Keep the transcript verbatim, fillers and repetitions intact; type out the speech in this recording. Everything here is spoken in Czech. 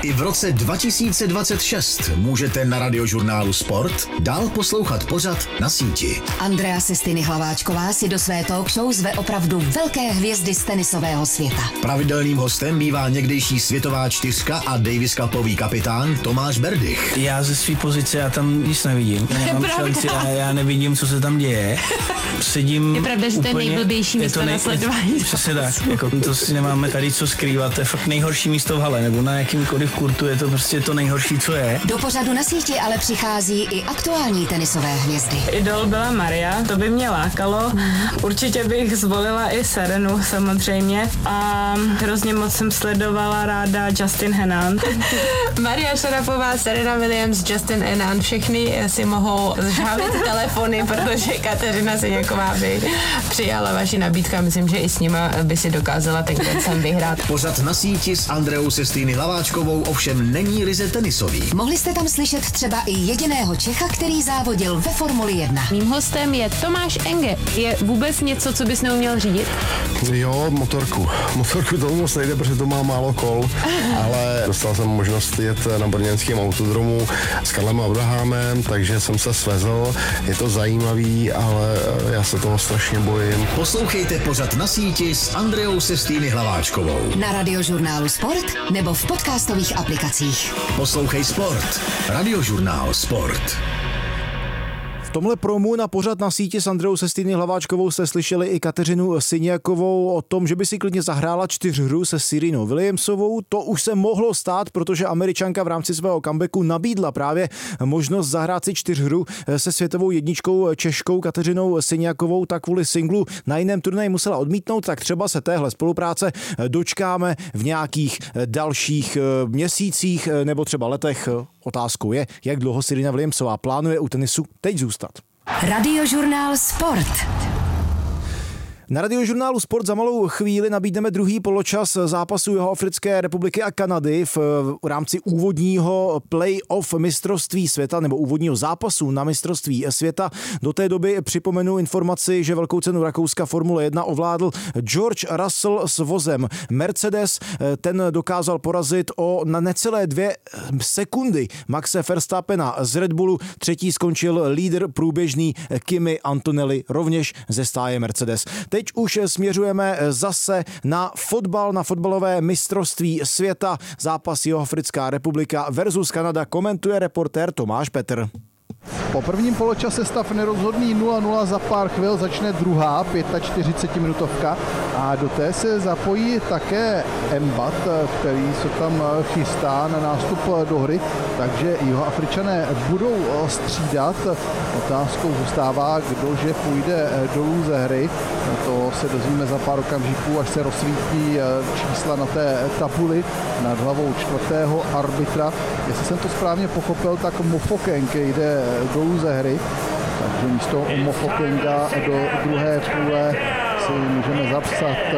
I v roce dva tisíce dvacet šest můžete na Radiožurnálu Sport dál poslouchat pořad Na síti. Andrea Sestiny Hlaváčková si do své talk show zve opravdu velké hvězdy z tenisového světa. Pravidelným hostem bývá někdejší světová čtyřka a Davis Cupový kapitán Tomáš Berdych. Já ze své pozice já tam nic nevidím. Já mám šanci a já nevidím, co se tam děje. Sedím. Je pravda, že to je nejblbější místo na sledování. Přesně tak. Jako, to si nemáme tady co skrývat. To je fakt nejhorší místo v hale, nebo na jakýmkoliv kurtu je to prostě to nejhorší, co je. Do pořadu Na síti ale přichází i aktuální tenisové hvězdy. Idol byla Maria, to by mě lákalo. Určitě bych zvolila i Serenu samozřejmě a hrozně moc jsem sledovala ráda Justin Henan. Maria Šarapová, Serena Williams, Justin Henan, všechny si mohou zžhavit telefony, protože Kateřina Siňáková by přijala vaši nabídku a myslím, že i s nima by si dokázala ten koncem vyhrát. Pořad Na síti s Andreou Sestýny Hlaváčkovou ovšem není ryze tenisový. Mohli jste tam slyšet třeba i jediného Čecha, který závodil ve Formuli jedna. Mým hostem je Tomáš Enge. Je vůbec něco, co bys neuměl řídit? Jo, motorku. Motorku tomu moc nejde, protože to má málo kol, ale dostal jsem možnost jet na brněnském autodromu s Karlem Abrahamem, takže jsem se svezl. Je to zajímavý, ale já se toho strašně bojím. Poslouchejte pořad Na síti s Andreou Sestýny Hlaváčkovou. Na Radiožurnálu Sport nebo v podcastových aplikacích. Poslouchej Sport. Radiožurnál Sport. V tomhle promu na pořad Na síti s Andreou Sestýny Hlaváčkovou jste slyšeli i Kateřinu Siňákovou o tom, že by si klidně zahrála čtyřhru se Serenou Williamsovou. To už se mohlo stát, protože Američanka v rámci svého comebacku nabídla právě možnost zahrát si čtyřhru se světovou jedničkou Češkou Kateřinou Siňákovou, tak kvůli singlu na jiném turnaji musela odmítnout, tak třeba se téhle spolupráce dočkáme v nějakých dalších měsících nebo třeba letech. Otázkou je, jak dlouho Serena Williamsová plánuje u tenisu teď zůstat. Radiožurnál Sport. Na Radiožurnálu Sport za malou chvíli nabídneme druhý poločas zápasu Jihoafrické republiky a Kanady v rámci úvodního play-off mistrovství světa nebo úvodního zápasu na mistrovství světa. Do té doby připomenu informaci, že velkou cenu Rakouska Formule jedna ovládl George Russell s vozem Mercedes. Ten dokázal porazit o na necelé dvě sekundy Maxe Verstappena z Red Bullu. Třetí skončil lídr průběžný Kimi Antonelli rovněž ze stáje Mercedes. Teď už směřujeme zase na fotbal, na fotbalové mistrovství světa. Zápas Jihoafrická republika versus Kanada komentuje reportér Tomáš Petr. Po prvním poločase stav nerozhodný nula nula, za pár chvil začne druhá čtyřicetipětiminutovka a do té se zapojí také Embat, který se tam chystá na nástup do hry, takže Jihoafričané budou střídat. Otázkou zůstává, kdože půjde dolů ze hry. To se dozvíme za pár okamžiků, až se rozsvítí čísla na té tabuli nad hlavou čtvrtého arbitra. Jestli jsem to správně pochopil, tak Mofokeng jde dolů ze hry, takže místo Mofokenga do druhé půle si můžeme zapsat